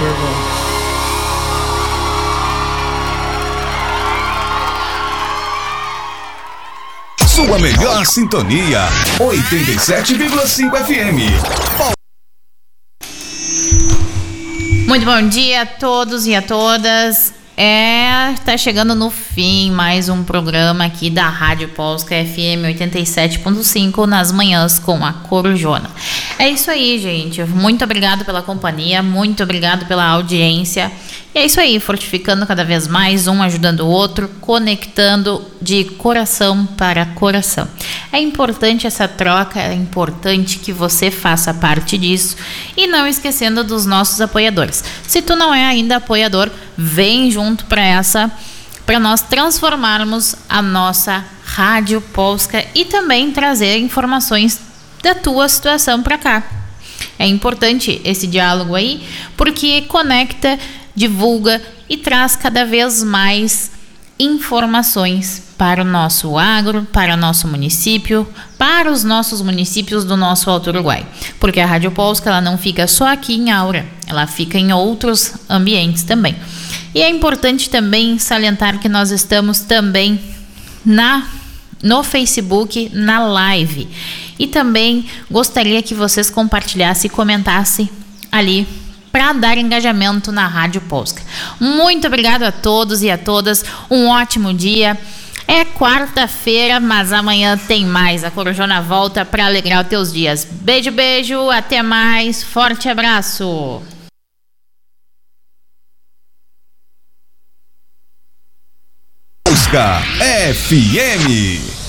Corujão. Sua melhor sintonia, 87,5 FM. Muito bom dia a todos e a todas. Tá chegando no fim mais um programa aqui da Rádio Polska FM 87.5 nas manhãs com a Corujona. É isso aí, gente. Muito obrigado pela companhia, muito obrigado pela audiência. E é isso aí, fortificando cada vez mais, um ajudando o outro, conectando de coração para coração. É importante essa troca, é importante que você faça parte disso e não esquecendo dos nossos apoiadores. Se tu não é ainda apoiador, vem junto para nós transformarmos a nossa Rádio Polska e também trazer informações da tua situação para cá. É importante esse diálogo aí, porque conecta, divulga e traz cada vez mais informações para o nosso agro, para o nosso município, para os nossos municípios do nosso Alto Uruguai. Porque a Rádio Polska, ela não fica só aqui em Aura, ela fica em outros ambientes também. E é importante também salientar que nós estamos também no Facebook, na live. E também gostaria que vocês compartilhassem e comentassem ali para dar engajamento na Rádio Polska. Muito obrigado a todos e a todas. Um ótimo dia. É quarta-feira, mas amanhã tem mais. A Corujona volta para alegrar os teus dias. Beijo, beijo. Até mais. Forte abraço. Polska FM.